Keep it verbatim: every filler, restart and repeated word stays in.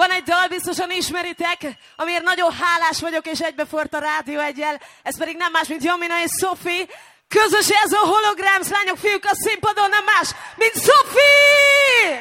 Van egy dal, biztosan ismeritek, amiért nagyon hálás vagyok, és egybefort a Rádió Egyel. Ez pedig nem más, mint Jamina és Sophie. Közös ez a Holograms, lányok, fiúk a színpadon, nem más, mint Sophie!